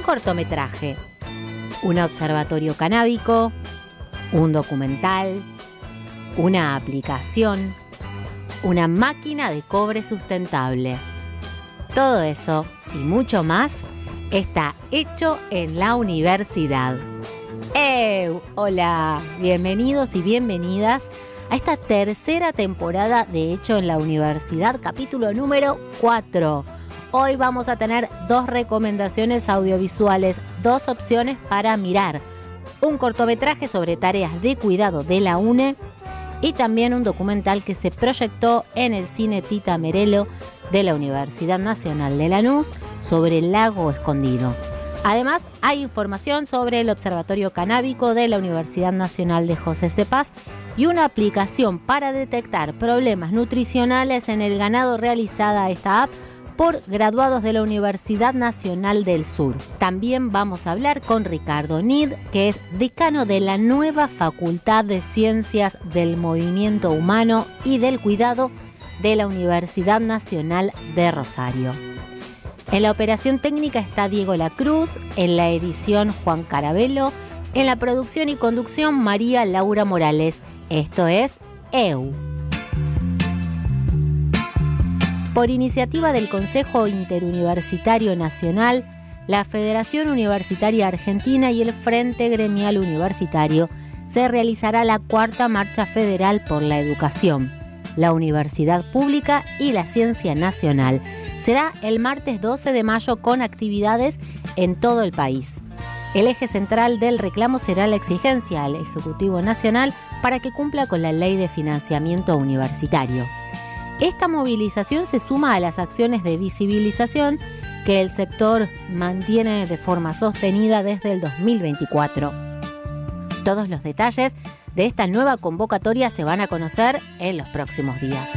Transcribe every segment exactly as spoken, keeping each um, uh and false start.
un cortometraje, un observatorio canábico, un documental, una aplicación, una máquina de cobre sustentable. Todo eso y mucho más está hecho en la universidad. ¡Eh! Hola, bienvenidos y bienvenidas a esta tercera temporada de Hecho en la Universidad, capítulo número cuatro. Hoy vamos a tener dos recomendaciones audiovisuales, dos opciones para mirar. Un cortometraje sobre tareas de cuidado de la UNE y también un documental que se proyectó en el Cine Tita Merelo de la Universidad Nacional de Lanús sobre el lago escondido. Además, hay información sobre el Observatorio Canábico de la Universidad Nacional de José C. Paz y una aplicación para detectar problemas nutricionales en el ganado realizada esta app por graduados de la Universidad Nacional del Sur. También vamos a hablar con Ricardo Nid, que es decano de la nueva Facultad de Ciencias del Movimiento Humano y del Cuidado de la Universidad Nacional de Rosario. En la operación técnica está Diego Lacruz, en la edición Juan Carabello, en la producción y conducción María Laura Morales. Esto es E U. Por iniciativa del Consejo Interuniversitario Nacional, la Federación Universitaria Argentina y el Frente Gremial Universitario, se realizará la cuarta Marcha Federal por la Educación, la Universidad Pública y la Ciencia Nacional. Será el martes doce de mayo con actividades en todo el país. El eje central del reclamo será la exigencia al Ejecutivo Nacional para que cumpla con la Ley de Financiamiento Universitario. Esta movilización se suma a las acciones de visibilización que el sector mantiene de forma sostenida desde el dos mil veinticuatro. Todos los detalles de esta nueva convocatoria se van a conocer en los próximos días.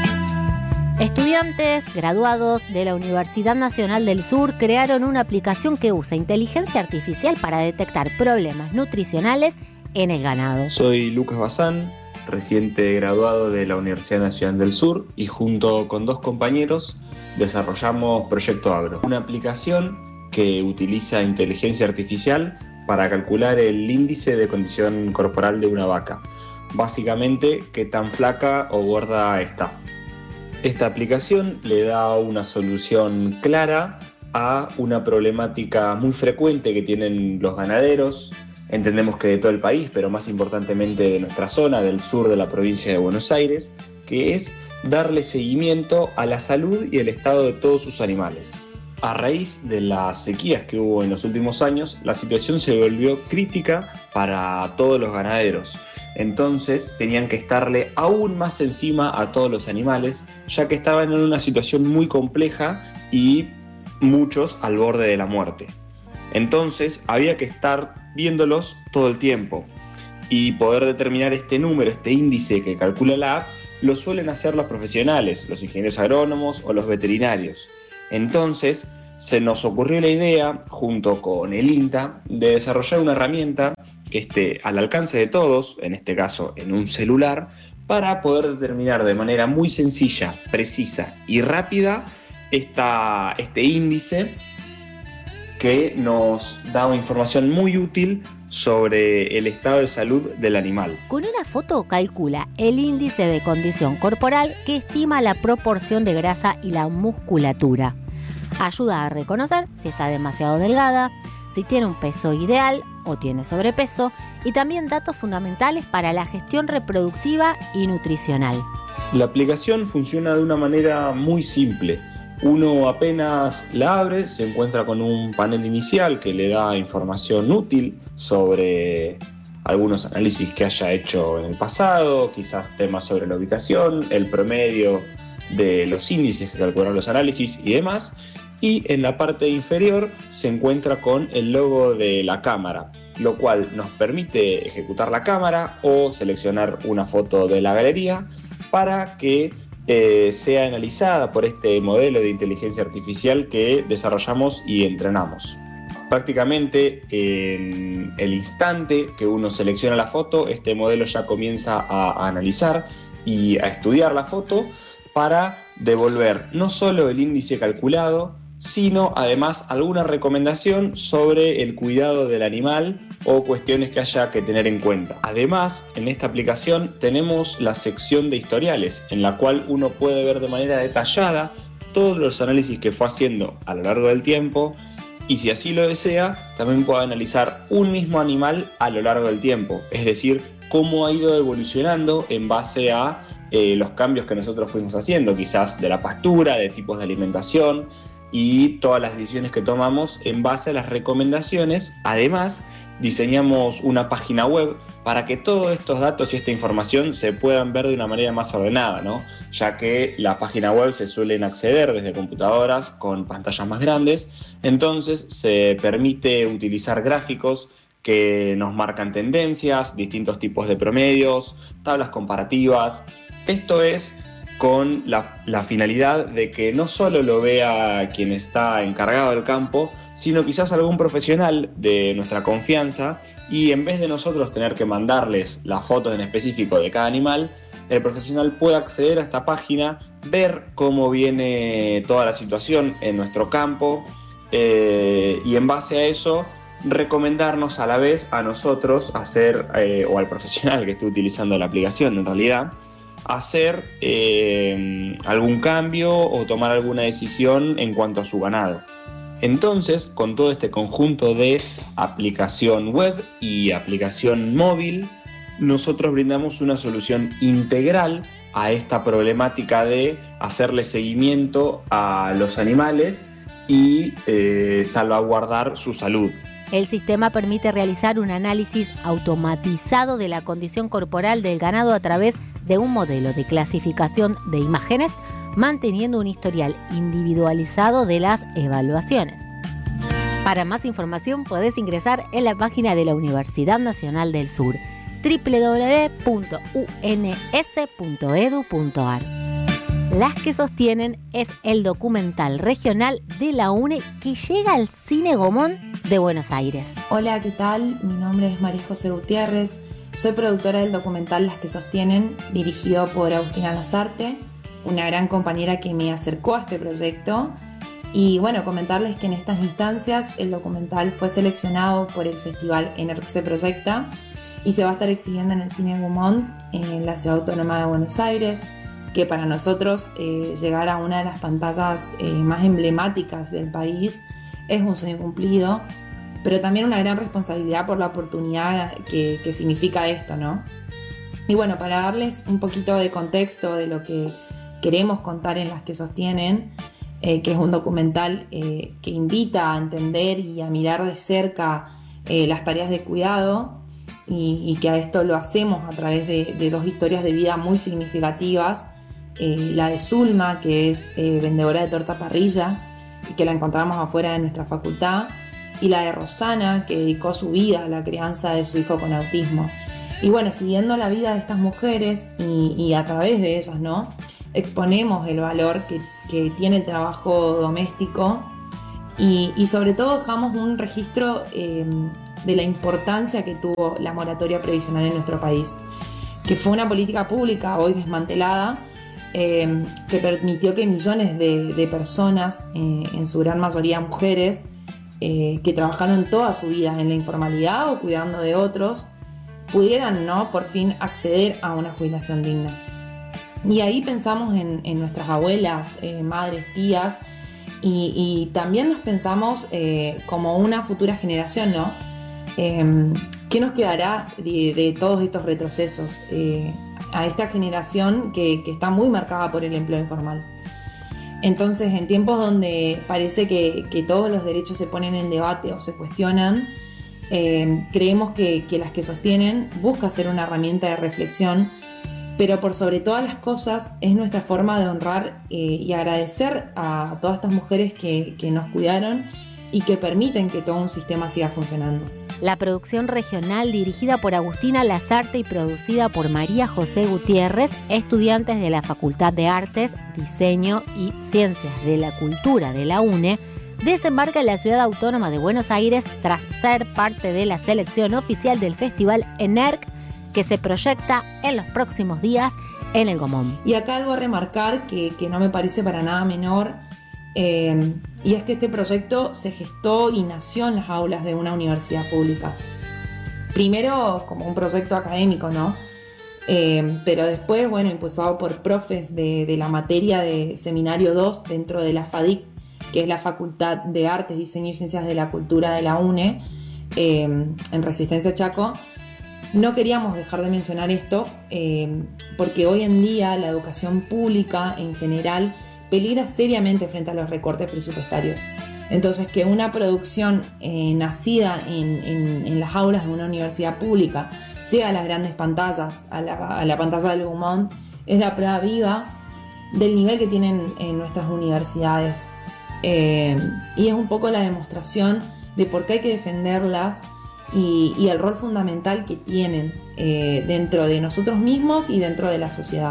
Estudiantes graduados de la Universidad Nacional del Sur crearon una aplicación que usa inteligencia artificial para detectar problemas nutricionales en el ganado. Soy Lucas Bazán, reciente graduado de la Universidad Nacional del Sur, y junto con dos compañeros desarrollamos Proyecto Agro, una aplicación que utiliza inteligencia artificial para calcular el índice de condición corporal de una vaca, básicamente qué tan flaca o gorda está. Esta aplicación le da una solución clara a una problemática muy frecuente que tienen los ganaderos. Entendemos que de todo el país, pero más importantemente de nuestra zona, del sur de la provincia de Buenos Aires, que es darle seguimiento a la salud y el estado de todos sus animales. A raíz de las sequías que hubo en los últimos años, la situación se volvió crítica para todos los ganaderos. Entonces tenían que estarle aún más encima a todos los animales, ya que estaban en una situación muy compleja y muchos al borde de la muerte. Entonces había que estar viéndolos todo el tiempo y poder determinar este número, este índice que calcula la app, lo suelen hacer los profesionales, los ingenieros agrónomos o los veterinarios. Entonces se nos ocurrió la idea, junto con el INTA, de desarrollar una herramienta que esté al alcance de todos, en este caso en un celular, para poder determinar de manera muy sencilla, precisa y rápida esta, este índice que nos da una información muy útil sobre el estado de salud del animal. Con una foto calcula el índice de condición corporal que estima la proporción de grasa y la musculatura. Ayuda a reconocer si está demasiado delgada, si tiene un peso ideal o tiene sobrepeso, y también datos fundamentales para la gestión reproductiva y nutricional. La aplicación funciona de una manera muy simple. Uno apenas la abre, se encuentra con un panel inicial que le da información útil sobre algunos análisis que haya hecho en el pasado, quizás temas sobre la ubicación, el promedio de los índices que calcularon los análisis y demás. Y en la parte inferior se encuentra con el logo de la cámara, lo cual nos permite ejecutar la cámara o seleccionar una foto de la galería para que Eh, sea analizada por este modelo de inteligencia artificial que desarrollamos y entrenamos. Prácticamente en el instante que uno selecciona la foto, este modelo ya comienza a, a analizar y a estudiar la foto para devolver no solo el índice calculado, sino además alguna recomendación sobre el cuidado del animal o cuestiones que haya que tener en cuenta. Además, en esta aplicación tenemos la sección de historiales, en la cual uno puede ver de manera detallada todos los análisis que fue haciendo a lo largo del tiempo, y si así lo desea, también puede analizar un mismo animal a lo largo del tiempo, es decir, cómo ha ido evolucionando en base a eh, los cambios que nosotros fuimos haciendo, quizás de la pastura, de tipos de alimentación y todas las decisiones que tomamos en base a las recomendaciones. Además, diseñamos una página web para que todos estos datos y esta información se puedan ver de una manera más ordenada, ¿no? Ya que la página web se suelen acceder desde computadoras con pantallas más grandes, entonces se permite utilizar gráficos que nos marcan tendencias, distintos tipos de promedios, tablas comparativas. Esto es con la, la finalidad de que no solo lo vea quien está encargado del campo, sino quizás algún profesional de nuestra confianza, y en vez de nosotros tener que mandarles las fotos en específico de cada animal, el profesional puede acceder a esta página, ver cómo viene toda la situación en nuestro campo eh, y en base a eso recomendarnos a la vez a nosotros hacer, eh, o al profesional que esté utilizando la aplicación en realidad, hacer eh, algún cambio o tomar alguna decisión en cuanto a su ganado. Entonces, con todo este conjunto de aplicación web y aplicación móvil, nosotros brindamos una solución integral a esta problemática de hacerle seguimiento a los animales y eh, salvaguardar su salud. El sistema permite realizar un análisis automatizado de la condición corporal del ganado a través de un modelo de clasificación de imágenes, manteniendo un historial individualizado de las evaluaciones. Para más información podés ingresar en la página de la Universidad Nacional del Sur, doble u doble u doble u punto u n s punto e d u punto a r. Las que sostienen es el documental regional de la UNE que llega al Cine Gomón de Buenos Aires. Hola, ¿qué tal? Mi nombre es María José Gutiérrez. Soy productora del documental Las que sostienen, dirigido por Agustina Lazarte, una gran compañera que me acercó a este proyecto. Y bueno, comentarles que en estas instancias el documental fue seleccionado por el festival Enerc se Proyecta y se va a estar exhibiendo en el Cine Gaumont en la Ciudad Autónoma de Buenos Aires, que para nosotros eh, llegar a una de las pantallas eh, más emblemáticas del país es un sueño cumplido, pero también una gran responsabilidad por la oportunidad que, que significa esto, ¿no? Y bueno, para darles un poquito de contexto de lo que queremos contar en Las que sostienen, eh, que es un documental eh, que invita a entender y a mirar de cerca eh, las tareas de cuidado, y, y que a esto lo hacemos a través de, de dos historias de vida muy significativas. Eh, la de Zulma, que es eh, vendedora de torta parrilla y que la encontramos afuera de nuestra facultad, y la de Rosana, que dedicó su vida a la crianza de su hijo con autismo. Y bueno, siguiendo la vida de estas mujeres y, y a través de ellas, ¿no?, exponemos el valor que, que tiene el trabajo doméstico y, y sobre todo dejamos un registro eh, de la importancia que tuvo la moratoria previsional en nuestro país, que fue una política pública hoy desmantelada, eh, que permitió que millones de, de personas, eh, en su gran mayoría mujeres, eh, que trabajaron toda su vida en la informalidad o cuidando de otros, pudieran, ¿no?, por fin acceder a una jubilación digna. Y ahí pensamos en, en nuestras abuelas, eh, madres, tías, y, y también nos pensamos eh, como una futura generación, ¿no? Eh, ¿Qué nos quedará de, de todos estos retrocesos eh, a esta generación que, que está muy marcada por el empleo informal? Entonces, en tiempos donde parece que, que todos los derechos se ponen en debate o se cuestionan, eh, creemos que, que Las que sostienen busca ser una herramienta de reflexión, pero por sobre todas las cosas es nuestra forma de honrar eh, y agradecer a todas estas mujeres que, que nos cuidaron y que permiten que todo un sistema siga funcionando. La producción regional, dirigida por Agustina Lazarte y producida por María José Gutiérrez, estudiantes de la Facultad de Artes, Diseño y Ciencias de la Cultura de la UNE, desembarca en la Ciudad Autónoma de Buenos Aires tras ser parte de la selección oficial del Festival Enerc, que se proyecta en los próximos días en el Gomón. Y acá algo a remarcar que, que no me parece para nada menor, eh, y es que este proyecto se gestó y nació en las aulas de una universidad pública. Primero como un proyecto académico, ¿no? Eh, pero después, bueno, impulsado por profes de, de la materia de Seminario dos dentro de la FADIC, que es la Facultad de Artes, Diseño y Ciencias de la Cultura de la UNE, eh, en Resistencia Chaco. No queríamos dejar de mencionar esto eh, porque hoy en día la educación pública en general peligra seriamente frente a los recortes presupuestarios. Entonces, que una producción eh, nacida en, en, en las aulas de una universidad pública llega a las grandes pantallas, a la, a la pantalla del Gaumont, es la prueba viva del nivel que tienen en nuestras universidades. Eh, y es un poco la demostración de por qué hay que defenderlas y, y el rol fundamental que tienen eh, dentro de nosotros mismos y dentro de la sociedad.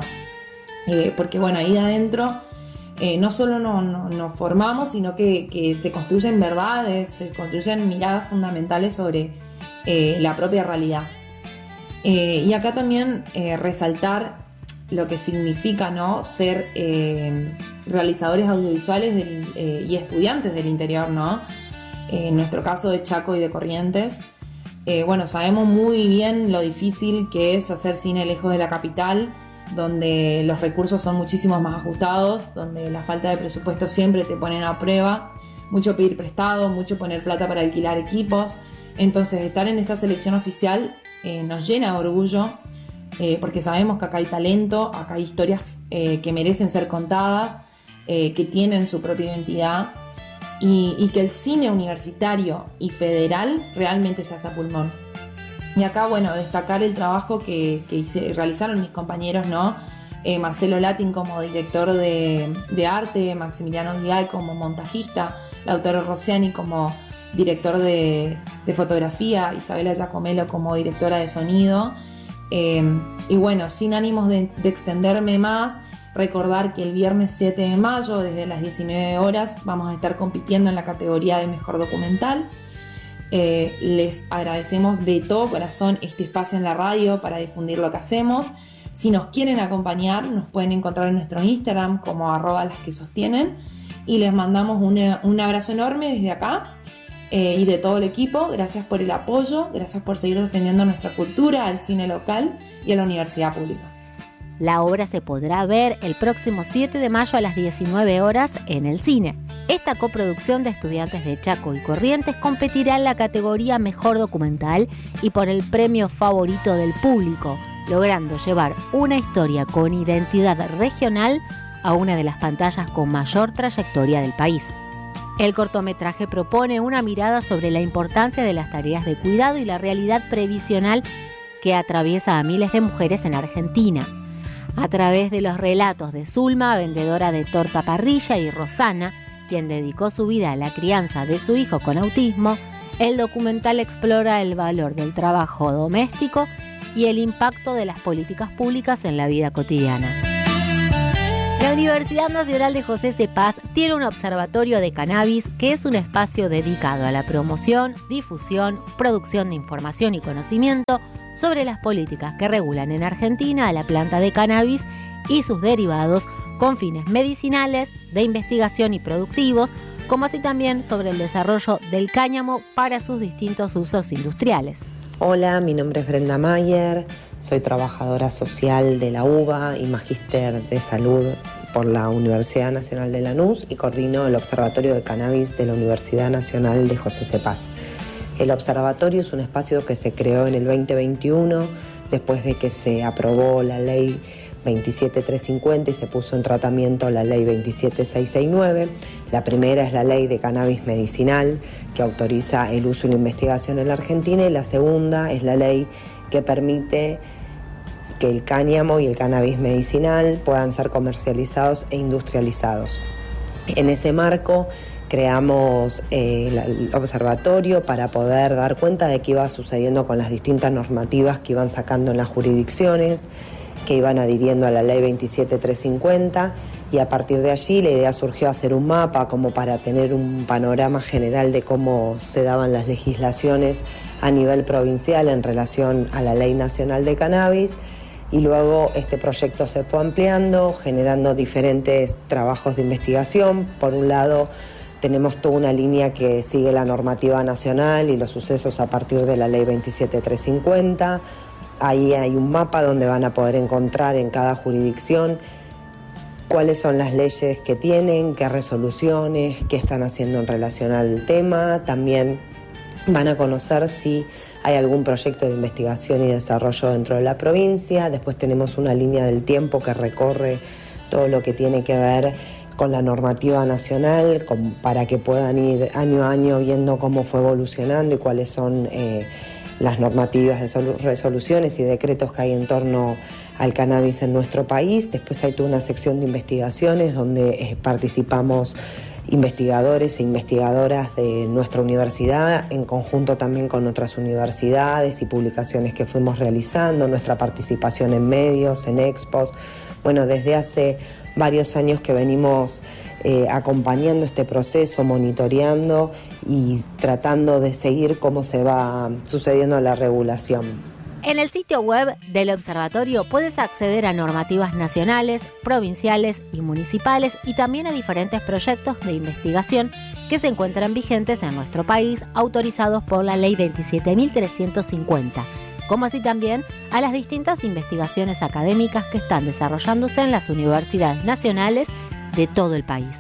Eh, porque bueno, ahí adentro eh, no solo nos no, no formamos, sino que, que se construyen verdades, se construyen miradas fundamentales sobre eh, la propia realidad. Eh, y acá también eh, resaltar lo que significa, ¿no?, ser eh, realizadores audiovisuales del, eh, y estudiantes del interior, ¿no? Eh, en nuestro caso de Chaco y de Corrientes, eh, bueno, sabemos muy bien lo difícil que es hacer cine lejos de la capital, donde los recursos son muchísimo más ajustados, donde la falta de presupuesto siempre te ponen a prueba, mucho pedir prestado, mucho poner plata para alquilar equipos. Entonces, estar en esta selección oficial eh, nos llena de orgullo, eh, porque sabemos que acá hay talento, acá hay historias eh, que merecen ser contadas, eh, que tienen su propia identidad, y, y que el cine universitario y federal realmente se hace a pulmón. Y acá, bueno, destacar el trabajo que, que hice, realizaron mis compañeros, ¿no? Eh, Marcelo Latin como director de, de arte, Maximiliano Vidal como montajista, Lautaro Rossiani como director de, de fotografía, Isabela Giacomello como directora de sonido. Eh, y bueno, sin ánimos de, de extenderme más, recordar que el viernes siete de mayo, desde las diecinueve horas, vamos a estar compitiendo en la categoría de Mejor Documental. Eh, les agradecemos de todo corazón este espacio en la radio para difundir lo que hacemos. Si nos quieren acompañar, nos pueden encontrar en nuestro Instagram como arroba las que sostienen, y les mandamos una, un abrazo enorme desde acá eh, y de todo el equipo. Gracias por el apoyo, gracias por seguir defendiendo nuestra cultura, al cine local y a la universidad pública. La obra se podrá ver el próximo siete de mayo a las diecinueve horas en el cine. Esta coproducción de estudiantes de Chaco y Corrientes competirá en la categoría Mejor Documental y por el premio favorito del público, logrando llevar una historia con identidad regional a una de las pantallas con mayor trayectoria del país. El cortometraje propone una mirada sobre la importancia de las tareas de cuidado y la realidad previsional que atraviesa a miles de mujeres en Argentina. A través de los relatos de Zulma, vendedora de torta parrilla, y Rosana, quien dedicó su vida a la crianza de su hijo con autismo, el documental explora el valor del trabajo doméstico y el impacto de las políticas públicas en la vida cotidiana. La Universidad Nacional de José C. Paz tiene un observatorio de cannabis que es un espacio dedicado a la promoción, difusión, producción de información y conocimiento sobre las políticas que regulan en Argentina a la planta de cannabis y sus derivados con fines medicinales, de investigación y productivos, como así también sobre el desarrollo del cáñamo para sus distintos usos industriales. Hola, mi nombre es Brenda Mayer, soy trabajadora social de la U B A y magíster de salud por la Universidad Nacional de Lanús y coordino el Observatorio de Cannabis de la Universidad Nacional de José C. Paz. El observatorio es un espacio que se creó en el veinte veintiuno, después de que se aprobó la ley veintisiete mil trescientos cincuenta y se puso en tratamiento la ley veintisiete mil seiscientos sesenta y nueve. La primera es la ley de cannabis medicinal, que autoriza el uso y la investigación en la Argentina, y la segunda es la ley que permite que el cáñamo y el cannabis medicinal puedan ser comercializados e industrializados. En ese marco creamos eh, el observatorio para poder dar cuenta de qué iba sucediendo con las distintas normativas que iban sacando en las jurisdicciones, que iban adhiriendo a la ley veintisiete mil trescientos cincuenta, y a partir de allí la idea surgió hacer un mapa como para tener un panorama general de cómo se daban las legislaciones a nivel provincial en relación a la Ley Nacional de Cannabis, y luego este proyecto se fue ampliando, generando diferentes trabajos de investigación. Por un lado, tenemos toda una línea que sigue la normativa nacional y los sucesos a partir de la ley veintisiete mil trescientos cincuenta. Ahí hay un mapa donde van a poder encontrar en cada jurisdicción cuáles son las leyes que tienen, qué resoluciones, qué están haciendo en relación al tema. También van a conocer si hay algún proyecto de investigación y desarrollo dentro de la provincia. Después tenemos una línea del tiempo que recorre todo lo que tiene que ver con la normativa nacional, con, para que puedan ir año a año viendo cómo fue evolucionando y cuáles son eh, las normativas de solu- resoluciones y decretos que hay en torno al cannabis en nuestro país. Después hay toda una sección de investigaciones donde eh, participamos investigadores e investigadoras de nuestra universidad, en conjunto también con otras universidades y publicaciones que fuimos realizando, nuestra participación en medios, en expos. Bueno, desde hace varios años que venimos eh, acompañando este proceso, monitoreando y tratando de seguir cómo se va sucediendo la regulación. En el sitio web del observatorio puedes acceder a normativas nacionales, provinciales y municipales y también a diferentes proyectos de investigación que se encuentran vigentes en nuestro país, autorizados por la ley veintisiete mil trescientos cincuenta, como así también a las distintas investigaciones académicas que están desarrollándose en las universidades nacionales de todo el país.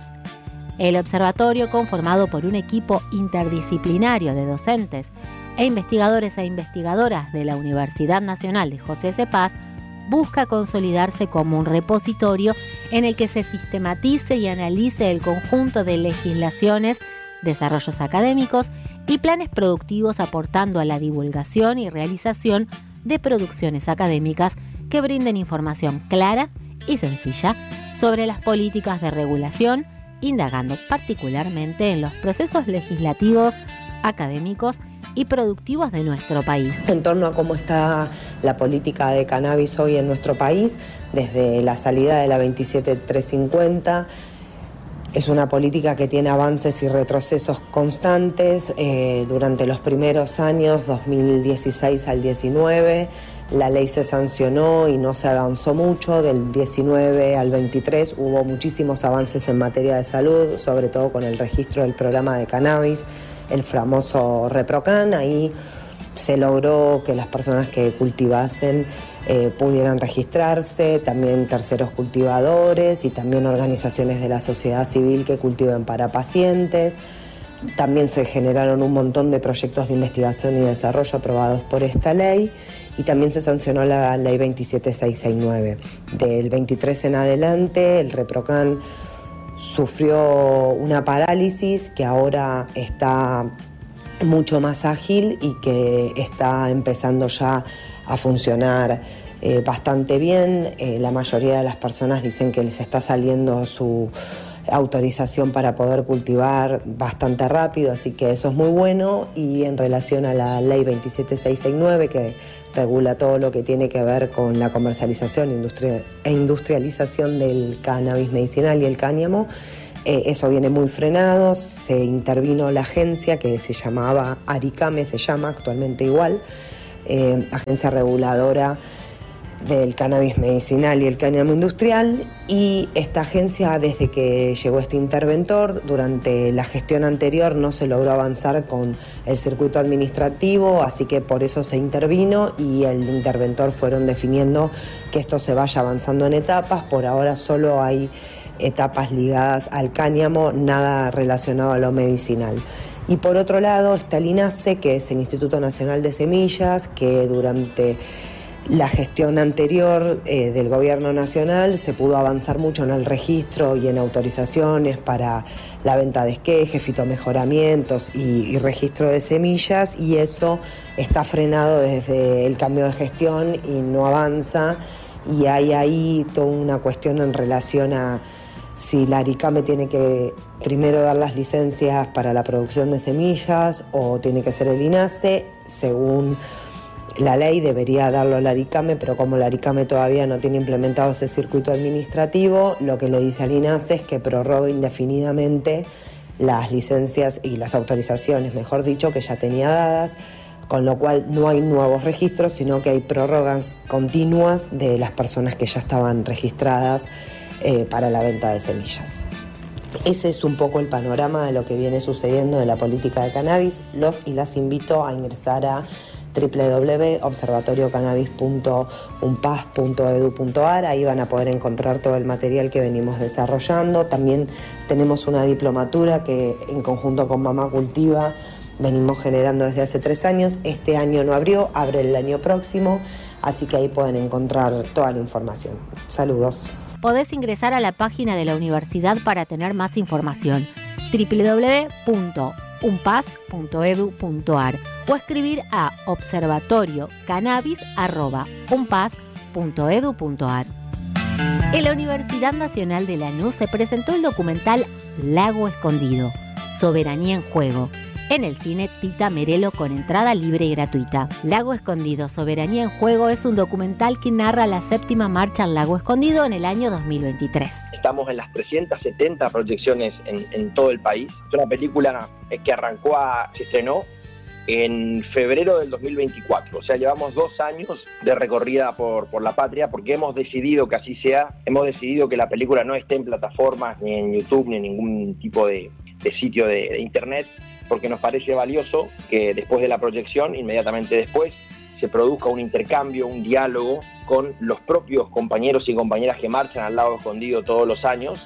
El observatorio, conformado por un equipo interdisciplinario de docentes e investigadores e investigadoras de la Universidad Nacional de José C. Paz, busca consolidarse como un repositorio en el que se sistematice y analice el conjunto de legislaciones, desarrollos académicos y planes productivos, aportando a la divulgación y realización de producciones académicas que brinden información clara y sencilla sobre las políticas de regulación, indagando particularmente en los procesos legislativos, académicos y productivos de nuestro país. En torno a cómo está la política de cannabis hoy en nuestro país, desde la salida de la veintisiete mil trescientos cincuenta, es una política que tiene avances y retrocesos constantes. Eh, durante los primeros años, dos mil dieciséis al diecinueve, la ley se sancionó y no se avanzó mucho. Del diecinueve al veintitrés hubo muchísimos avances en materia de salud, sobre todo con el registro del programa de cannabis, el famoso ReproCan. Ahí se logró que las personas que cultivasen eh, pudieran registrarse, también terceros cultivadores y también organizaciones de la sociedad civil que cultiven para pacientes. También se generaron un montón de proyectos de investigación y desarrollo aprobados por esta ley, y también se sancionó la ley veintisiete mil seiscientos sesenta y nueve. Del veintitrés en adelante, el ReproCan sufrió una parálisis que ahora está mucho más ágil y que está empezando ya a funcionar eh, bastante bien. Eh, la mayoría de las personas dicen que les está saliendo su autorización para poder cultivar bastante rápido, así que eso es muy bueno. Y en relación a la ley veintisiete mil seiscientos sesenta y nueve, que regula todo lo que tiene que ver con la comercialización industria- e industrialización del cannabis medicinal y el cáñamo, eh, eso viene muy frenado. Se intervino la agencia que se llamaba ARICAME, se llama actualmente igual, eh, agencia reguladora del cannabis medicinal y el cáñamo industrial, y esta agencia, desde que llegó este interventor, durante la gestión anterior no se logró avanzar con el circuito administrativo, así que por eso se intervino y el interventor fueron definiendo que esto se vaya avanzando en etapas. Por ahora solo hay etapas ligadas al cáñamo, nada relacionado a lo medicinal. Y por otro lado está el INASE, que es el Instituto Nacional de Semillas, que durante la gestión anterior eh, del Gobierno Nacional se pudo avanzar mucho en el registro y en autorizaciones para la venta de esquejes, fitomejoramientos y, y registro de semillas, y eso está frenado desde el cambio de gestión y no avanza, y hay ahí toda una cuestión en relación a si la ARICAME tiene que primero dar las licencias para la producción de semillas o tiene que ser el INASE. Según la ley debería darlo la ARICAME, pero como la ARICAME todavía no tiene implementado ese circuito administrativo, lo que le dice al INASE es que prorrogue indefinidamente las licencias y las autorizaciones, mejor dicho, que ya tenía dadas, con lo cual no hay nuevos registros, sino que hay prórrogas continuas de las personas que ya estaban registradas eh, para la venta de semillas. Ese es un poco el panorama de lo que viene sucediendo en la política de cannabis. Los y las invito a ingresar a doble u doble u doble u punto observatorio cannabis punto unpas punto edu punto ar. Ahí van a poder encontrar todo el material que venimos desarrollando. También tenemos una diplomatura que en conjunto con Mamá Cultiva venimos generando desde hace tres años. Este año no abrió, abre el año próximo, así que ahí pueden encontrar toda la información. Saludos. Podés ingresar a la página de la universidad para tener más información, doble u doble u doble u punto unpas punto edu punto ar, o escribir a observatoriocannabis arroba unpas punto edu punto ar. En la Universidad Nacional de Lanús se presentó el documental Lago Escondido, Soberanía en Juego, en el cine Tita Merelo con entrada libre y gratuita. Lago Escondido, Soberanía en Juego es un documental que narra la séptima marcha al Lago Escondido en el año dos mil veintitrés. Estamos en las trescientas setenta proyecciones en, en todo el país. Es una película que arrancó, a, se estrenó en febrero del dos mil veinticuatro. O sea, llevamos dos años de recorrida por, por la patria porque hemos decidido que así sea. Hemos decidido que la película no esté en plataformas, ni en YouTube, ni en ningún tipo de, de sitio de, de internet, porque nos parece valioso que después de la proyección, inmediatamente después, se produzca un intercambio, un diálogo con los propios compañeros y compañeras que marchan al Lago Escondido todos los años,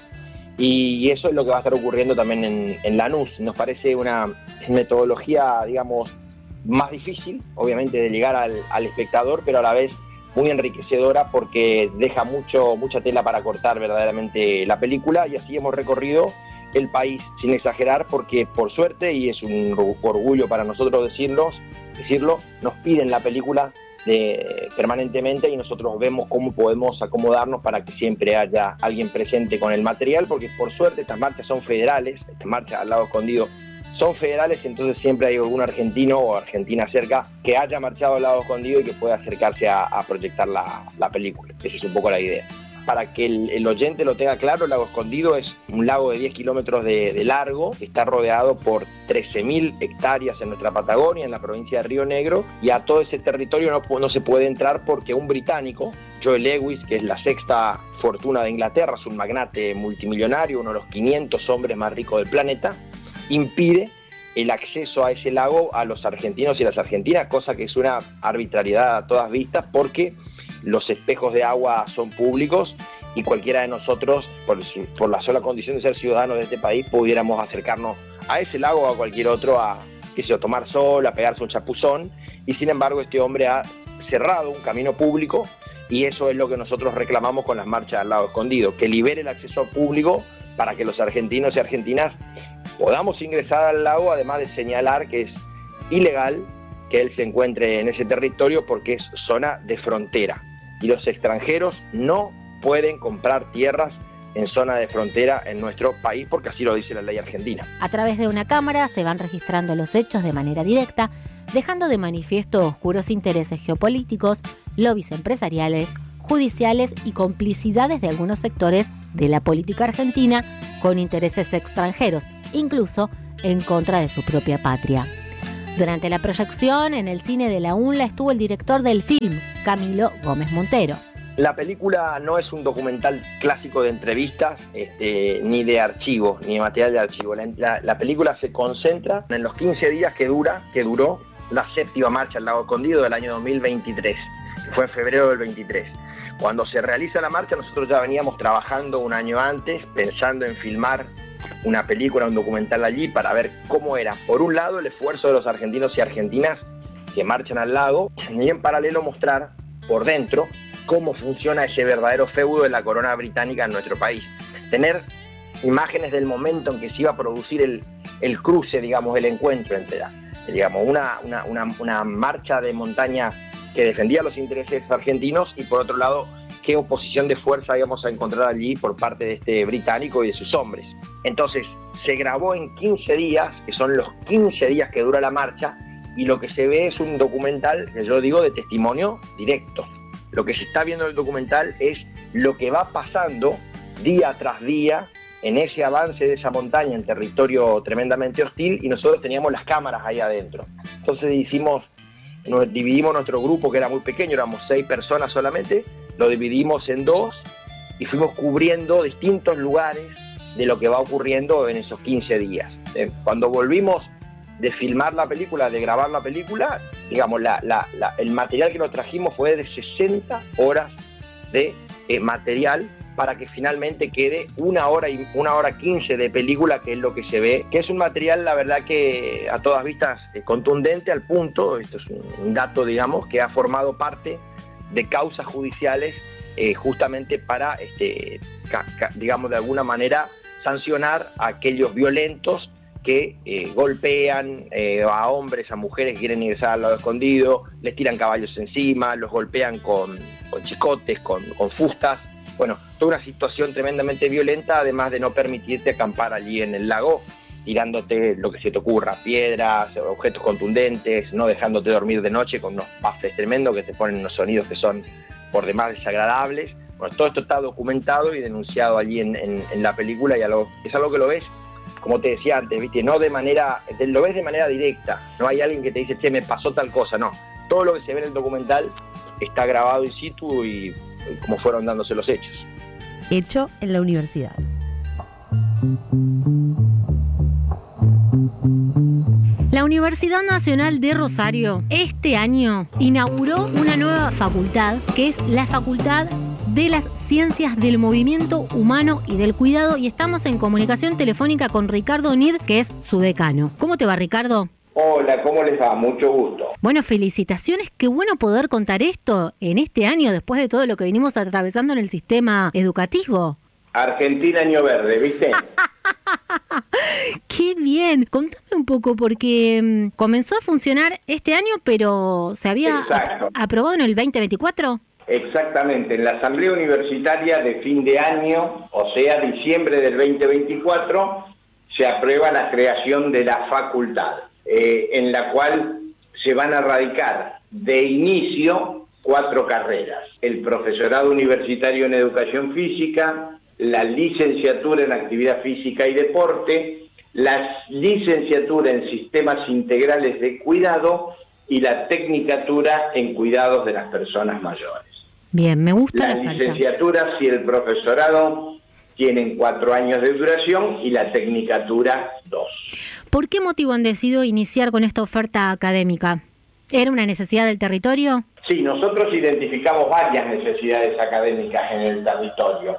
y eso es lo que va a estar ocurriendo también en, en Lanús. Nos parece una metodología, digamos, más difícil, obviamente, de llegar al, al espectador, pero a la vez muy enriquecedora porque deja mucho, mucha tela para cortar verdaderamente la película, y así hemos recorrido el país sin exagerar, porque por suerte, y es un orgullo para nosotros decirlo, decirlo nos piden la película de, permanentemente, y nosotros vemos cómo podemos acomodarnos para que siempre haya alguien presente con el material, porque por suerte estas marchas son federales, estas marchas al Lago Escondido son federales, entonces siempre hay algún argentino o argentina cerca que haya marchado al Lago Escondido y que pueda acercarse a, a proyectar la, la película. Esa es un poco la idea. Para que el, el oyente lo tenga claro, el Lago Escondido es un lago de diez kilómetros de, de largo, que está rodeado por trece mil hectáreas en nuestra Patagonia, en la provincia de Río Negro, y a todo ese territorio no, no se puede entrar porque un británico, Joe Lewis, que es la sexta fortuna de Inglaterra, es un magnate multimillonario, uno de los quinientos hombres más ricos del planeta, impide el acceso a ese lago a los argentinos y las argentinas, cosa que es una arbitrariedad a todas vistas, porque los espejos de agua son públicos y cualquiera de nosotros, por, su, por la sola condición de ser ciudadanos de este país, pudiéramos acercarnos a ese lago o a cualquier otro a, qué sé yo, tomar sol, a pegarse un chapuzón, y sin embargo este hombre ha cerrado un camino público, y eso es lo que nosotros reclamamos con las marchas al Lago Escondido, que libere el acceso público para que los argentinos y argentinas podamos ingresar al lago, además de señalar que es ilegal que él se encuentre en ese territorio porque es zona de frontera, y los extranjeros no pueden comprar tierras en zona de frontera en nuestro país, porque así lo dice la ley argentina. A través de una cámara se van registrando los hechos de manera directa, dejando de manifiesto oscuros intereses geopolíticos, lobbies empresariales, judiciales y complicidades de algunos sectores de la política argentina con intereses extranjeros, incluso en contra de su propia patria. Durante la proyección en el cine de la UNLA estuvo el director del film, Camilo Gómez Montero. La película no es un documental clásico de entrevistas, este, ni de archivo, ni de material de archivo. La, la, la película se concentra en los quince días que dura, que duró la séptima marcha al Lago Escondido del año dos mil veintitrés, que fue en febrero del veintitrés. Cuando se realiza la marcha, nosotros ya veníamos trabajando un año antes, pensando en filmar una película, un documental allí, para ver cómo era, por un lado, el esfuerzo de los argentinos y argentinas que marchan al lago, y en paralelo mostrar por dentro cómo funciona ese verdadero feudo de la corona británica en nuestro país. Tener imágenes del momento en que se iba a producir el, el cruce, digamos, el encuentro entre, digamos, una, una, una, una marcha de montaña que defendía los intereses argentinos, y por otro lado, qué oposición de fuerza íbamos a encontrar allí por parte de este británico y de sus hombres. Entonces, se grabó en quince días, que son los quince días que dura la marcha, y lo que se ve es un documental, que yo digo, de testimonio directo. Lo que se está viendo en el documental es lo que va pasando día tras día en ese avance de esa montaña en territorio tremendamente hostil, y nosotros teníamos las cámaras ahí adentro. Entonces hicimos, nos dividimos nuestro grupo, que era muy pequeño, éramos seis personas solamente, lo dividimos en dos y fuimos cubriendo distintos lugares de lo que va ocurriendo en esos quince días. Eh, cuando volvimos de filmar la película, de grabar la película, digamos, la, la, la, el material que nos trajimos fue de sesenta horas de eh, material para que finalmente quede una hora y una hora quince de película, que es lo que se ve, que es un material, la verdad, que a todas vistas eh, contundente, al punto, esto es un, un dato, digamos, que ha formado parte de causas judiciales eh, justamente para, este, ca, ca, digamos, de alguna manera sancionar a aquellos violentos que eh, golpean eh, a hombres, a mujeres que quieren ingresar al lado escondido, les tiran caballos encima, los golpean con, con chicotes, con, con fustas. Bueno, toda una situación tremendamente violenta, además de no permitirte acampar allí en el lago, tirándote lo que se te ocurra, piedras, objetos contundentes, no dejándote dormir de noche con unos baffles tremendos que te ponen unos sonidos que son por demás desagradables. Bueno, todo esto está documentado y denunciado allí en, en, en la película, y algo, es algo que lo ves, como te decía antes, ¿viste? No de manera, lo ves de manera directa, no hay alguien que te dice, che, me pasó tal cosa, no. Todo lo que se ve en el documental está grabado in situ y, y como fueron dándose los hechos. Hecho en la universidad. La Universidad Nacional de Rosario este año inauguró una nueva facultad, que es la Facultad de las Ciencias del Movimiento Humano y del Cuidado, y estamos en comunicación telefónica con Ricardo Nid, que es su decano. ¿Cómo te va, Ricardo? Hola, ¿cómo les va? Mucho gusto. Bueno, felicitaciones, qué bueno poder contar esto en este año, después de todo lo que venimos atravesando en el sistema educativo. Argentina año verde, ¿viste? ¡Qué bien! Contame un poco, porque um, comenzó a funcionar este año, pero ¿se había a- aprobado en el veinte veinticuatro? Exactamente, en la Asamblea Universitaria de fin de año, o sea, diciembre del veinte veinticuatro, se aprueba la creación de la facultad, eh, en la cual se van a radicar de inicio cuatro carreras: el profesorado universitario en educación física, la licenciatura en actividad física y deporte, la licenciatura en sistemas integrales de cuidado y la tecnicatura en cuidados de las personas mayores. Bien, me gusta la, la oferta. licenciatura y el profesorado tienen cuatro años de duración y la tecnicatura dos. ¿Por qué motivo han decidido iniciar con esta oferta académica? ¿Era una necesidad del territorio? Sí, nosotros identificamos varias necesidades académicas en el territorio.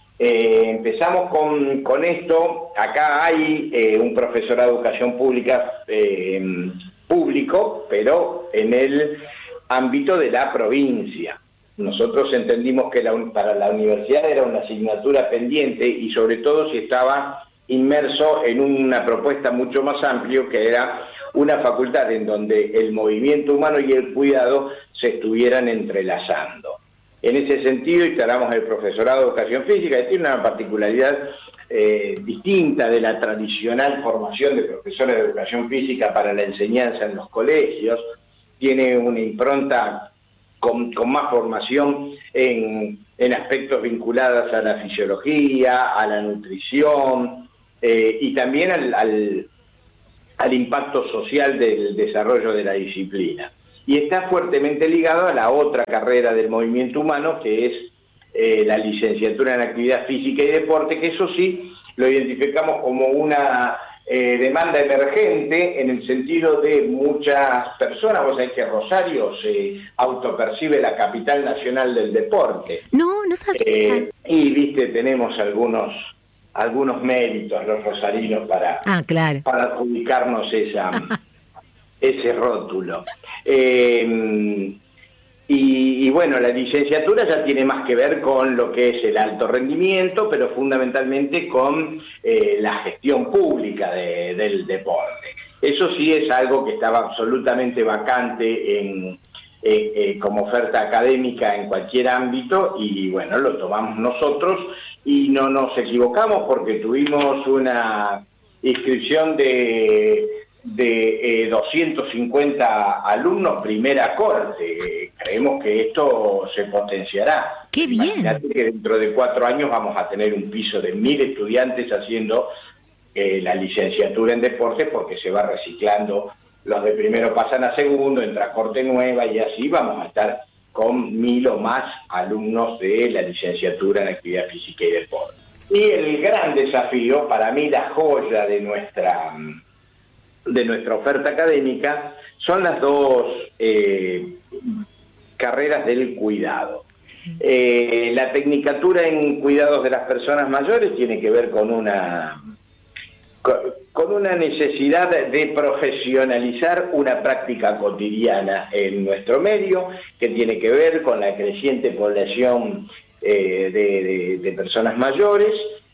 Eh, empezamos con, con esto. Acá hay eh, un profesorado de educación pública eh, público, pero en el ámbito de la provincia. Nosotros entendimos que la, para la universidad era una asignatura pendiente, y sobre todo si estaba inmerso en una propuesta mucho más amplia, que era una facultad en donde el movimiento humano y el cuidado se estuvieran entrelazando. En ese sentido instalamos el profesorado de educación física, que tiene una particularidad eh, distinta de la tradicional formación de profesores de educación física para la enseñanza en los colegios. Tiene una impronta con, con más formación en, en aspectos vinculados a la fisiología, a la nutrición eh, y también al, al, al impacto social del desarrollo de la disciplina. Y está fuertemente ligado a la otra carrera del movimiento humano, que es eh, la licenciatura en actividad física y deporte, que eso sí lo identificamos como una eh, demanda emergente, en el sentido de muchas personas. Vos sabés que Rosario se autopercibe la capital nacional del deporte. No, no sabía. Eh, y, viste, tenemos algunos algunos méritos los rosarinos para, ah, claro. para adjudicarnos esa... ese rótulo. Eh, y, y bueno, la licenciatura ya tiene más que ver con lo que es el alto rendimiento, pero fundamentalmente con eh, la gestión pública de, del deporte. Eso sí es algo que estaba absolutamente vacante en, eh, eh, como oferta académica en cualquier ámbito, y bueno, lo tomamos nosotros y no nos equivocamos, porque tuvimos una inscripción de... de eh, doscientos cincuenta alumnos primera corte. Eh, creemos que esto se potenciará. ¡Qué bien! Imagínate que dentro de cuatro años vamos a tener un piso de mil estudiantes haciendo eh, la licenciatura en deportes, porque se va reciclando. Los de primero pasan a segundo, entra corte nueva, y así vamos a estar con mil o más alumnos de la licenciatura en actividad física y deporte. Y el gran desafío, para mí la joya de nuestra, de nuestra oferta académica, son las dos eh, carreras del cuidado. Eh, la tecnicatura en cuidados de las personas mayores tiene que ver con una, con una necesidad de profesionalizar una práctica cotidiana en nuestro medio, que tiene que ver con la creciente población eh, de, de, de personas mayores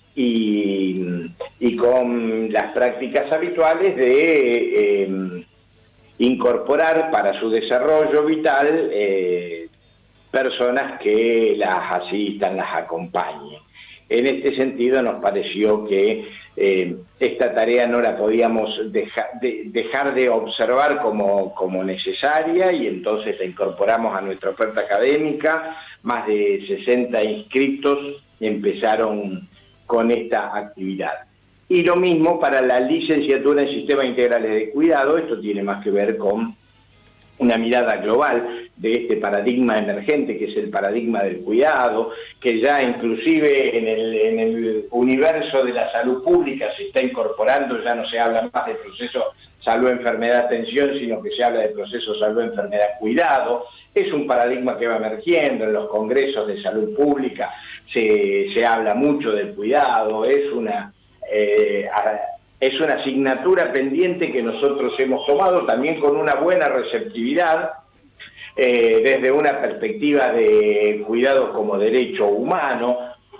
y, y con las prácticas habituales de eh, incorporar para su desarrollo vital eh, personas que las asistan, las acompañen. En este sentido nos pareció que eh, esta tarea no la podíamos deja, de, dejar de observar como, como necesaria, y entonces la incorporamos a nuestra oferta académica. Más de sesenta inscritos empezaron con esta actividad. Y lo mismo para la licenciatura en Sistemas Integrales de Cuidado. Esto tiene más que ver con una mirada global de este paradigma emergente, que es el paradigma del cuidado, que ya inclusive en el, en el universo de la salud pública se está incorporando. Ya no se habla más de proceso salud-enfermedad-atención, sino que se habla de proceso salud-enfermedad-cuidado. Es un paradigma que va emergiendo. En los congresos de salud pública se, se habla mucho del cuidado. Es una... Eh, Es una asignatura pendiente que nosotros hemos tomado también con una buena receptividad, eh, desde una perspectiva de cuidado como derecho humano,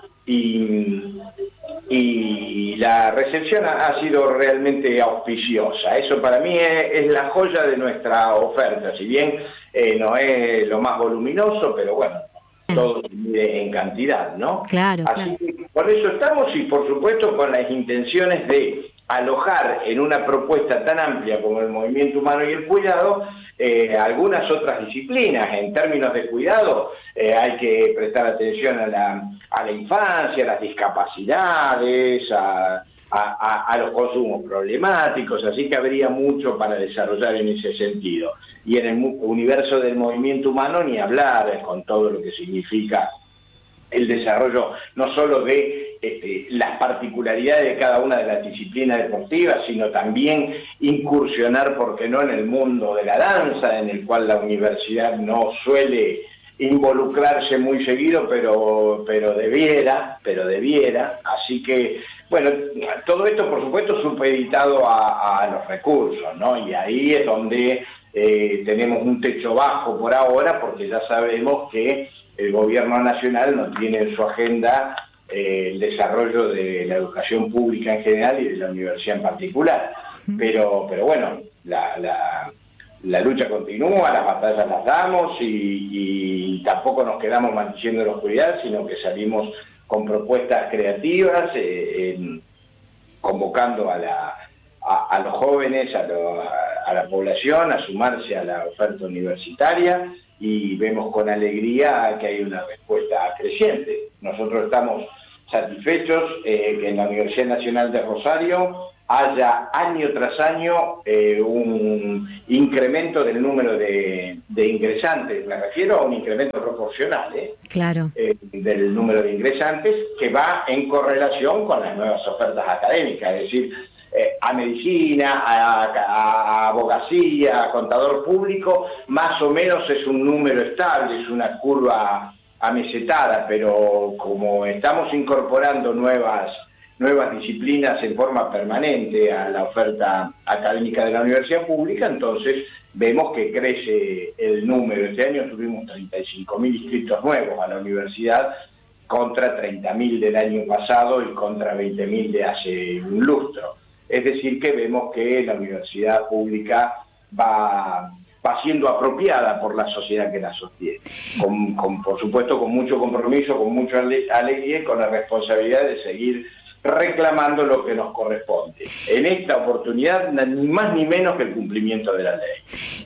y, y la recepción ha, ha sido realmente auspiciosa. Eso para mí es, es la joya de nuestra oferta, si bien eh, no es lo más voluminoso, pero bueno, todo se mide en cantidad, ¿no? Claro, Así claro. que por eso estamos, y por supuesto con las intenciones de alojar en una propuesta tan amplia como el movimiento humano y el cuidado eh, algunas otras disciplinas. En términos de cuidado eh, hay que prestar atención a la, a la infancia, a las discapacidades, a, a, a los consumos problemáticos, así que habría mucho para desarrollar en ese sentido. Y en el universo del movimiento humano ni hablar, con todo lo que significa el desarrollo no solo de este, las particularidades de cada una de las disciplinas deportivas, sino también incursionar, ¿por qué no?, en el mundo de la danza, en el cual la universidad no suele involucrarse muy seguido, pero, pero debiera, pero debiera. Así que, bueno, todo esto, por supuesto, supeditado a, a los recursos, ¿no? Y ahí es donde eh, tenemos un techo bajo por ahora, porque ya sabemos que el gobierno nacional no tiene en su agenda eh, el desarrollo de la educación pública en general y de la universidad en particular. Pero, pero bueno, la, la, la lucha continúa, las batallas las damos, y, y tampoco nos quedamos manteniendo la oscuridad, sino que salimos con propuestas creativas, eh, en, convocando a, la, a, a los jóvenes, a, lo, a, a la población a sumarse a la oferta universitaria, y vemos con alegría que hay una respuesta creciente. Nosotros estamos satisfechos eh, que en la Universidad Nacional de Rosario haya año tras año eh, un incremento del número de, de ingresantes. Me refiero a un incremento proporcional ¿eh? Claro. Eh, del número de ingresantes, que va en correlación con las nuevas ofertas académicas, es decir, Eh, a medicina, a, a, a abogacía, a contador público, más o menos es un número estable, es una curva amesetada, pero como estamos incorporando nuevas, nuevas disciplinas en forma permanente a la oferta académica de la universidad pública, entonces vemos que crece el número. Este año tuvimos treinta y cinco mil inscritos nuevos a la universidad, contra treinta mil del año pasado y contra veinte mil de hace un lustro. Es decir, que vemos que la universidad pública va, va siendo apropiada por la sociedad que la sostiene. Con, con, por supuesto, con mucho compromiso, con mucha alegría y con la responsabilidad de seguir reclamando lo que nos corresponde. En esta oportunidad, ni más ni menos que el cumplimiento de la ley.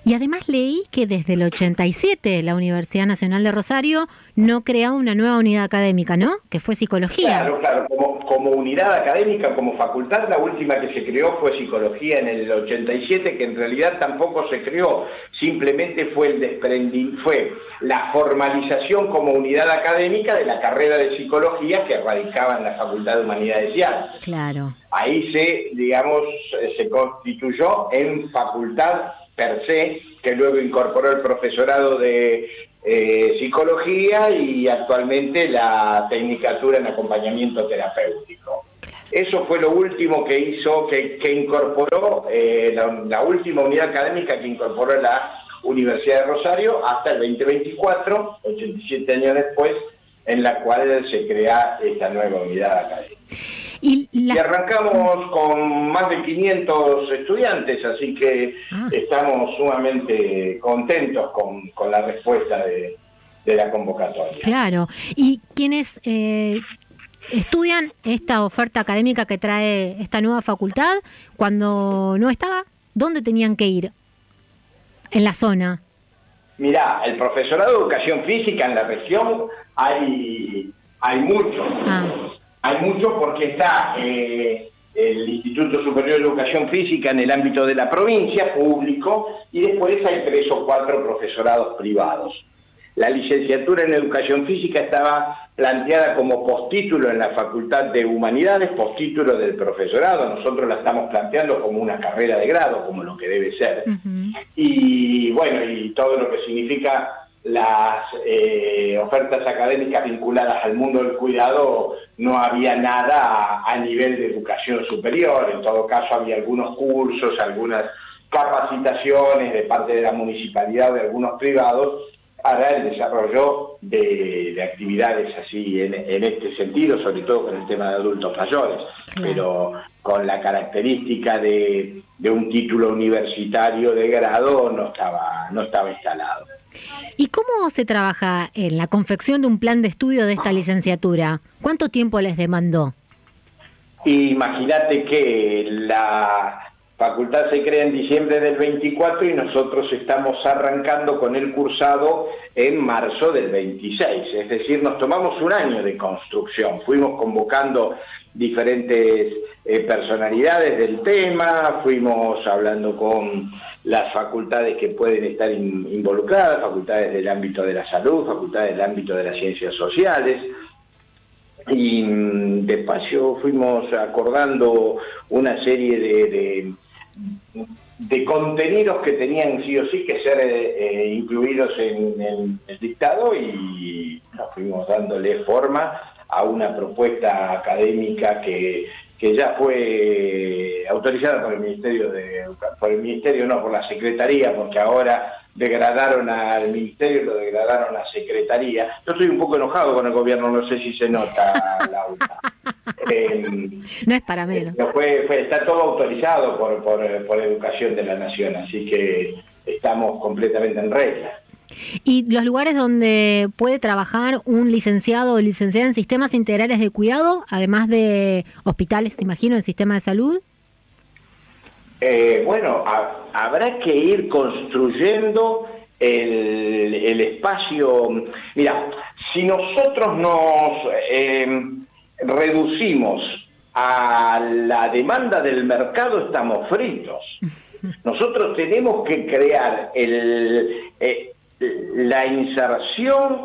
Y además leí que desde el ochenta y siete la Universidad Nacional de Rosario no crea una nueva unidad académica, ¿no? Que fue psicología. Claro, claro, como, como unidad académica, como facultad, la última que se creó fue psicología en el ochenta y siete, que en realidad tampoco se creó, simplemente fue el desprendimiento, fue la formalización como unidad académica de la carrera de psicología que radicaba en la Facultad de Humanidades y Artes. Claro. Ahí se, digamos, se constituyó en facultad per se, que luego incorporó el profesorado de eh, psicología y actualmente la tecnicatura en acompañamiento terapéutico. Eso fue lo último que hizo, que, que incorporó, eh, la, la última unidad académica que incorporó la Universidad de Rosario hasta el veinte veinticuatro, ochenta y siete años después, en la cual se crea esta nueva unidad académica. Y, la... y arrancamos con más de quinientos estudiantes, así que ah. estamos sumamente contentos con, con la respuesta de, de la convocatoria. Claro, y quienes eh, estudian esta oferta académica que trae esta nueva facultad, cuando no estaba, ¿dónde tenían que ir? En la zona. Mirá, el profesorado de educación física en la región hay, hay mucho. Ah. Hay mucho porque está eh, el Instituto Superior de Educación Física en el ámbito de la provincia, público, y después hay tres o cuatro profesorados privados. La licenciatura en Educación Física estaba planteada como postítulo en la Facultad de Humanidades, postítulo del profesorado. Nosotros la estamos planteando como una carrera de grado, como lo que debe ser. Uh-huh. Y bueno, y todo lo que significa las eh, ofertas académicas vinculadas al mundo del cuidado, no había nada a, a nivel de educación superior. En todo caso había algunos cursos, algunas capacitaciones de parte de la municipalidad o de algunos privados para el desarrollo de, de actividades así en, en este sentido, sobre todo con el tema de adultos mayores, claro. Pero con la característica de, de un título universitario de grado no estaba, no estaba instalado. ¿Y cómo se trabaja en la confección de un plan de estudio de esta licenciatura? ¿Cuánto tiempo les demandó? Imagínate que la facultad se crea en diciembre del veinticuatro y nosotros estamos arrancando con el cursado en marzo del veintiséis. Es decir, nos tomamos un año de construcción. Fuimos convocando diferentes eh, personalidades del tema, fuimos hablando con las facultades que pueden estar in, involucradas, facultades del ámbito de la salud, facultades del ámbito de las ciencias sociales, y despacio fuimos acordando una serie de, de, de contenidos que tenían sí o sí que ser eh, incluidos en, en el dictado, y nos fuimos dándole forma a una propuesta académica que, que ya fue autorizada por el Ministerio de por el Ministerio, no, por la Secretaría, porque ahora degradaron al Ministerio y lo degradaron a Secretaría. Yo estoy un poco enojado con el gobierno, no sé si se nota, Laura. eh, no es para menos. Fue, fue, está todo autorizado por, por, por Educación de la Nación, así que estamos completamente en regla. ¿Y los lugares donde puede trabajar un licenciado o licenciada en sistemas integrales de cuidado, además de hospitales, imagino, el sistema de salud? Eh, bueno, a, habrá que ir construyendo el, el espacio. Mira, si nosotros nos eh, reducimos a la demanda del mercado, estamos fritos. Nosotros tenemos que crear el... Eh, la inserción